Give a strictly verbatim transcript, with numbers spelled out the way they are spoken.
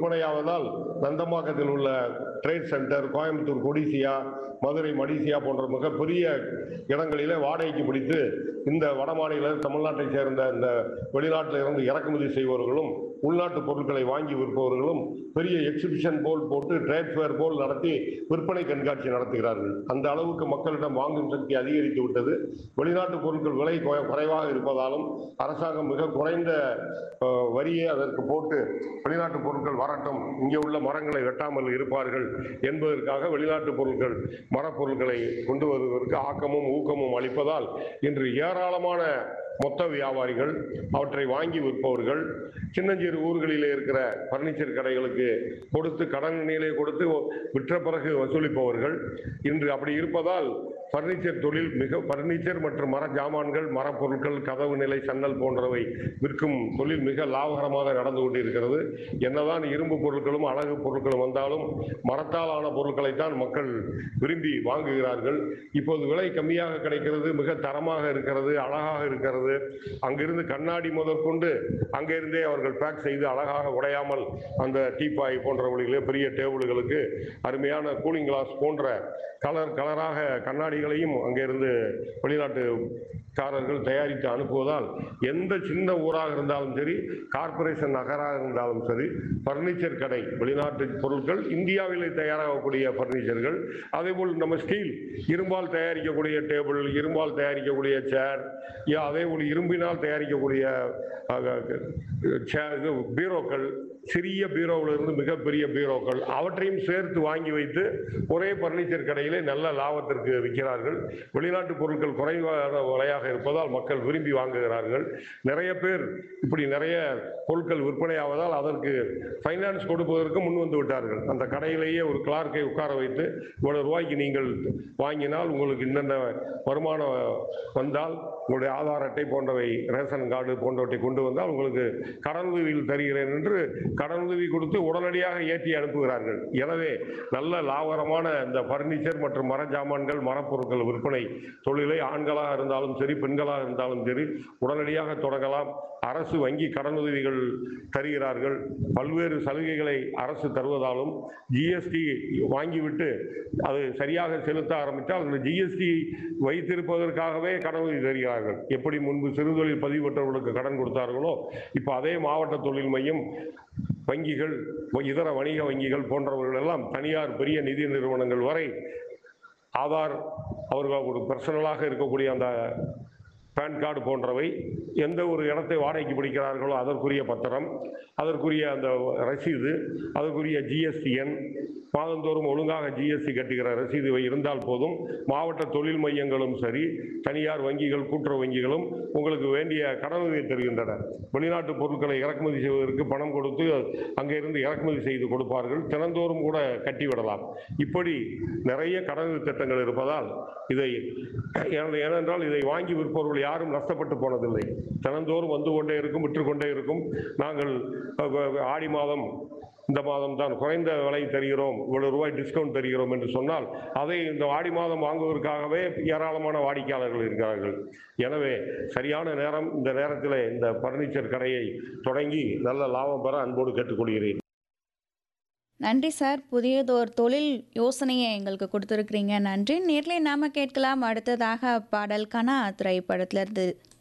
விற்பனையாவதால் நந்தம்பாக்கத்தில் உள்ள trade centre, Coimbatore Codissia, Madurai மடிசியா போன்ற மிகப்பெரிய இடங்களிலே வாடகைக்கு பிடித்து இந்த வடமாநில தமிழ்நாட்டை சேர்ந்த இந்த வெளிநாட்டில் இருந்து இறக்குமதி செய்பவர்களும் உள்நாட்டு பொருட்களை வாங்கி விற்பவர்களும் பெரிய எக்ஸிபிஷன் போல் போட்டு ட்ரேட் ஃபேர் போல் நடத்தி விற்பனை கண்காட்சி நடத்துகிறார்கள். அந்த அளவுக்கு மக்களிடம் வாங்கும் சக்தி அதிகரித்து விட்டது. வெளிநாட்டு பொருட்கள் விலை குறைவாக இருப்பதாலும் அரசாங்கம் மிக குறைந்த வரியை அதற்கு போட்டு வெளிநாட்டு பொருட்கள் வரட்டும், இங்கே உள்ள மரங்களை வெட்டாமல் இருப்பார்கள் என்பதற்காக வெளிநாட்டு பொருட்கள் மரப்பொருட்களை கொண்டு வருவதற்கு ஆக்கமும் ஊக்கமும் அளிப்பதால் இன்று ஏராளமான மொத்த வியாபாரிகள், அவற்றை வாங்கி விற்பவர்கள், சின்னஞ்சிறு ஊர்களிலே இருக்கிற பர்னிச்சர் கடைகளுக்கு கொடுத்து கடனிலே கொடுத்து விற்ற பிறகு வசூலிப்பவர்கள் இன்று அப்படி இருப்பதால் பர்னிச்சர் தொழில் மிக பர்னிச்சர் மற்றும் மர ஜாமான்கள், மரப்பொருட்கள், கதவு நிலை, சன்னல் போன்றவை விற்கும் தொழில் மிக லாபகரமாக நடந்து கொண்டிருக்கிறது. என்னதான் இரும்பு பொருட்களும் அழகு பொருட்களும் வந்தாலும் மரத்தால் ஆன பொருட்களைத்தான் மக்கள் விரும்பி வாங்குகிறார்கள். இப்போது விலை கம்மியாக கிடைக்கிறது, மிக தரமாக இருக்கிறது, அழகாக இருக்கிறது. அங்கிருந்து கண்ணாடி முதற்கொண்டு அங்கிருந்தே அவர்கள் பேக் செய்து அழகாக உடையாமல் அந்த டீப்பாய் போன்றவர்களிலே பெரிய டேபிள்களுக்கு அருமையான கூலிங் கிளாஸ் போன்ற கலர் கலராக கண்ணாடிகளையும் அங்கிருந்து வெளிநாட்டுக்காரர்கள் தயாரித்து அனுப்புவதால் எந்த சின்ன ஊராக இருந்தாலும் சரி, கார்பரேஷன் நகராக இருந்தாலும் சரி, பர்னிச்சர் கடை வெளிநாட்டு பொருட்கள் இந்தியாவிலே தயாராகக்கூடிய பர்னிச்சர்கள், அதேபோல் நம்ம ஸ்டீல் இரும்பால் தயாரிக்கக்கூடிய டேபிள், இரும்பால் தயாரிக்கக்கூடிய சேர், அதேபோல் இரும்பினால் தயாரிக்கக்கூடிய பீரோக்கள், சிறிய பீரோவிலிருந்து மிகப்பெரிய பீரோக்கள், அவற்றையும் சேர்த்து வாங்கி வைத்து ஒரே பர்னிச்சர் கடையிலே நல்ல லாபத்திற்கு விற்கிறார்கள். வெளிநாட்டு பொருட்கள் குறைவான விலையாக இருப்பதால் மக்கள் விரும்பி வாங்குகிறார்கள். நிறைய பேர் இப்படி நிறைய பொருட்கள் விற்பனையாவதால் அதற்கு ஃபைனான்ஸ் கொடுப்பதற்கு முன் வந்து விட்டார்கள். அந்த கடையிலேயே ஒரு கிளார்க்கை உட்கார வைத்து இவ்வளவு ரூபாய்க்கு நீங்கள் வாங்கினால் உங்களுக்கு இன்னென்ன வருமானம் வந்தால் உங்களுடைய ஆதார் அட்டை போன்றவை, ரேஷன் கார்டு போன்றவற்றை கொண்டு வந்தால் உங்களுக்கு கடனுதவியில் தருகிறேன் என்று கடனுதவி கொடுத்து உடனடியாக ஏற்றி அனுப்புகிறார்கள். எனவே நல்ல லாபகரமான இந்த பர்னிச்சர் மற்றும் மர ஜாமான்கள், மரப்பொருட்கள் விற்பனை தொழிலை ஆண்களாக இருந்தாலும் சரி, பெண்களாக இருந்தாலும் சரி உடனடியாக தொடங்கலாம். அரசு வங்கி கடனுதவிகள் தருகிறார்கள். பல்வேறு சலுகைகளை அரசு தருவதாலும் ஜிஎஸ்டி வாங்கிவிட்டு அது சரியாக செலுத்த ஆரம்பித்தால் அந்த ஜிஎஸ்டி வைத்திருப்பதற்காகவே கடனுதவி தருகிறார்கள். எப்படி முன்பு சிறுதொழில் பதிவு பெற்றவர்களுக்கு கடன் கொடுத்தார்களோ இப்போ அதே மாவட்ட தொழில் மையம், வங்கிகள், இதர வணிக வங்கிகள் போன்றவர்கள் எல்லாம் தனியார் பெரிய நிதி நிறுவனங்கள் வரை ஆதார், அவர்கள் ஒரு பர்சனலாக இருக்கக்கூடிய அந்த பேன் கார்டு போன்றவை, எந்த ஒரு இடத்தை வாடகைக்கு பிடிக்கிறார்களோ அதற்குரிய பத்திரம், அதற்குரிய அந்த ரசீது, அதற்குரிய ஜிஎஸ்டி எண், மாதந்தோறும் ஒழுங்காக ஜிஎஸ்டி கட்டுகிற ரசீது இருந்தால் போதும். மாவட்ட தொழில் மையங்களும் சரி, தனியார் வங்கிகள், கூட்டுறவு வங்கிகளும் உங்களுக்கு வேண்டிய கடனுதவி தருகின்றன. வெளிநாட்டு பொருட்களை இறக்குமதி செய்வதற்கு பணம் கொடுத்து அங்கே இருந்து இறக்குமதி செய்து கொடுப்பார்கள். தினந்தோறும் கூட கட்டிவிடலாம். இப்படி நிறைய கடனுதவி திட்டங்கள் இருப்பதால் இதை ஏனென்றால் இதை வாங்கி விற்பவர்கள் யாரும் நஷ்டப்பட்டு போனதில்லை. தினந்தோறும் வந்து கொண்டே இருக்கும், விற்றுக்கொண்டே இருக்கும். நாங்கள் ஆடி மாதம் இந்த மாதம் தான் குறைந்த விலை தருகிறோம், இவ்வளவு ரூபாய் டிஸ்கவுண்ட் தருகிறோம் என்று சொன்னால் அதை இந்த ஆடி மாதம் வாங்குவதற்காகவே ஏராளமான வாடிக்கையாளர்கள் இருக்கிறார்கள். எனவே சரியான நேரம், இந்த நேரத்தில் இந்த பர்னிச்சர் கடையை தொடங்கி நல்ல லாபம் பெற அன்போடு கேட்டுக்கொள்கிறேன். நன்றி சார். புதியதோர் தொழில் யோசனையை எங்களுக்கு கொடுத்துருக்கிறீங்க. நன்றி. நேரிலே நாம கேட்கலாம் அடுத்ததாக பாடல் கனா திரைப்படத்திலிருந்து